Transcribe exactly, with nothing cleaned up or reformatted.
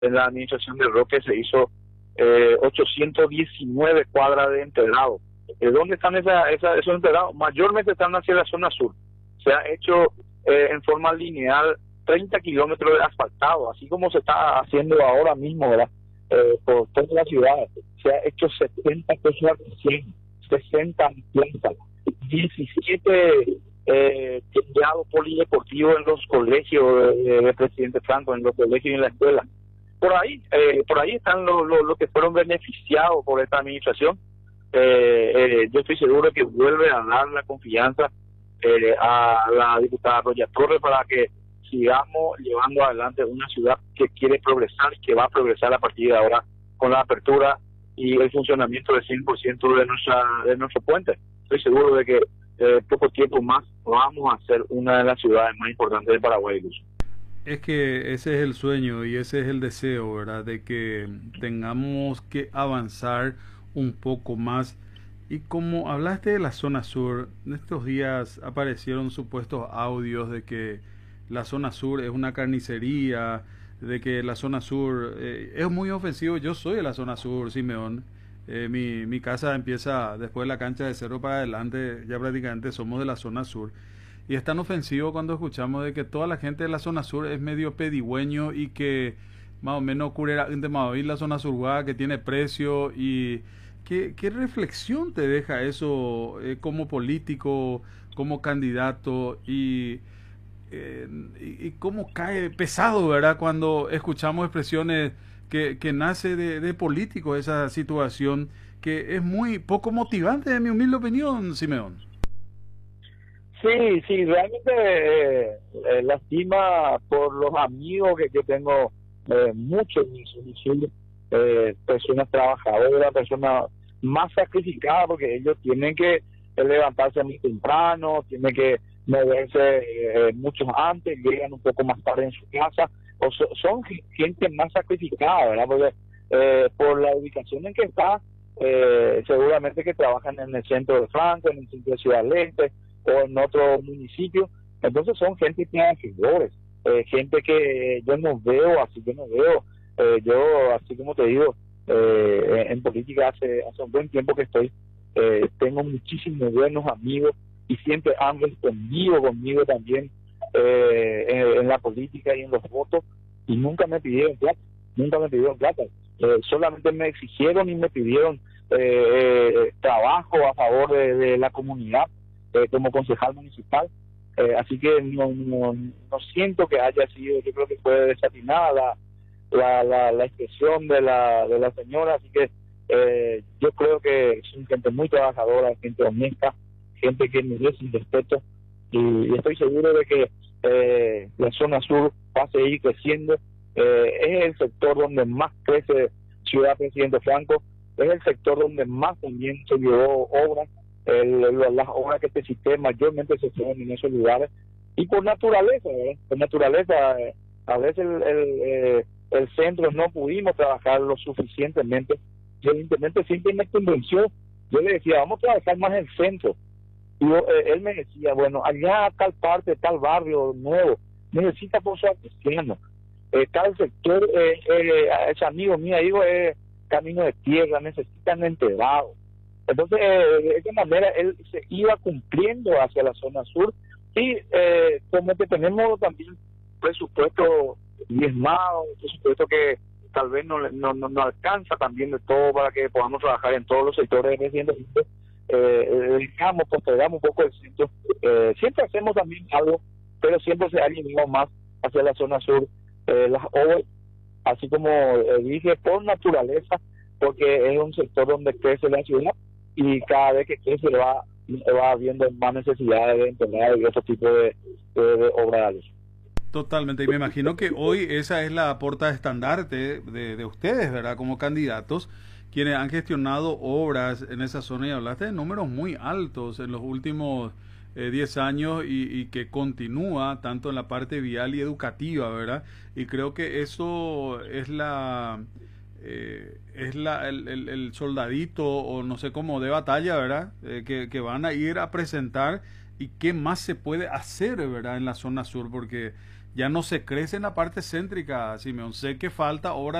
en la administración de Roque se hizo eh, ochocientos diecinueve cuadras de empedrado. Eh, ¿Dónde están esa, esa, esos empedrados? Mayormente están hacia la zona sur. Se ha hecho eh, en forma lineal treinta kilómetros de asfaltado, así como se está haciendo ahora mismo, ¿verdad? Eh, por toda la ciudad. Se ha hecho setenta cosas recién, sesenta plantas, diecisiete eh, tejados polideportivos en los colegios de, de Presidente Franco, en los colegios y en la escuela. Por ahí, eh, por ahí están los lo, lo que fueron beneficiados por esta administración. Eh, eh, yo estoy seguro que vuelve a dar la confianza eh, a la diputada Roya Torres para que sigamos llevando adelante una ciudad que quiere progresar, que va a progresar a partir de ahora con la apertura y el funcionamiento del cien por ciento de nuestra de nuestro puente. Estoy seguro de que eh, poco tiempo más vamos a ser una de las ciudades más importantes de Paraguay, Luz. Es que ese es el sueño y ese es el deseo, ¿verdad? De que tengamos que avanzar un poco más. Y como hablaste de la zona sur, en estos días aparecieron supuestos audios de que la zona sur es una carnicería, de que la zona sur eh, es muy ofensivo. Yo soy de la zona sur, Simeón. Eh, mi, mi casa empieza después de la cancha de Cerro para adelante, ya prácticamente somos de la zona sur. Y es tan ofensivo cuando escuchamos de que toda la gente de la zona sur es medio pedigüeño y que más o menos curera de Maoí, la zona sur, que tiene precio. Y ¿qué, qué reflexión te deja eso eh, como político, como candidato? Y, eh, y, y cómo cae pesado, ¿verdad? Cuando escuchamos expresiones que, que nace de, de políticos, esa situación que es muy poco motivante, en mi humilde opinión, Simeón. Sí, sí, realmente eh, eh, lastima por los amigos que yo tengo, eh, muchos, eh, personas trabajadoras, personas más sacrificadas, porque ellos tienen que eh, levantarse muy temprano, tienen que moverse eh, mucho antes, llegan un poco más tarde en su casa, o so, son gente más sacrificada, ¿verdad? Porque eh, por la ubicación en que está, eh, seguramente que trabajan en el centro de Franco, en el centro de Ciudad del Este, o en otro municipio. Entonces son gente trabajadores, eh, gente que yo no veo así, yo no veo, eh, yo así como te digo, eh, en política hace, hace un buen tiempo que estoy, eh, tengo muchísimos buenos amigos y siempre han respondido conmigo también eh, en, en la política y en los votos, y nunca me pidieron plata, nunca me pidieron plata, eh, solamente me exigieron y me pidieron eh, eh, trabajo a favor de, de la comunidad, Eh, como concejal municipal, eh, así que no, no, no siento que haya sido, yo creo que fue desatinada la, la, la, la expresión de la, de la señora, así que eh, yo creo que son gente muy trabajadora, gente honesta, gente que merece un respeto, y, y estoy seguro de que eh, la zona sur va a seguir creciendo. Eh, es el sector donde más crece Ciudad Presidente Franco, es el sector donde más también se llevó obras. El, el, las obras que este sistema mayormente se hacen en esos lugares, y por naturaleza, ¿verdad? Por naturaleza, eh, a veces el, el, eh, el centro no pudimos trabajar lo suficientemente, y el intendente siempre me convenció. Yo le decía, vamos a trabajar más en el centro, y yo, eh, él me decía, bueno, allá tal parte, tal barrio nuevo necesita por su artesiano, eh, tal sector, eh, eh, ese amigo mío, digo, eh, camino de tierra, necesitan enterrado. Entonces, eh, de esa manera, él se iba cumpliendo hacia la zona sur, y eh, como que tenemos también presupuesto diezmado, presupuesto que tal vez no, no, no, no alcanza también de todo para que podamos trabajar en todos los sectores de recientes, eh, dedicamos, postergamos un poco el centro, eh, siempre hacemos también algo, pero siempre se ha alineado más hacia la zona sur, eh, las obras, así como eh, dije, por naturaleza, porque es un sector donde crece la ciudad, y cada vez que crece va, va habiendo más necesidades de enterrar y otro tipo de, de, de obras. Totalmente, y me imagino que hoy esa es la porta estandarte de, de ustedes, ¿verdad? Como candidatos, quienes han gestionado obras en esa zona, y hablaste de números muy altos en los últimos diez años, y, y que continúa tanto en la parte vial y educativa, ¿verdad? Y creo que eso es la... Eh, es la, el, el, el soldadito, o no sé cómo, de batalla, ¿verdad? Eh, que, que van a ir a presentar, y qué más se puede hacer, ¿verdad? En la zona sur, porque ya no se crece en la parte céntrica, Simeón. Sé que falta obra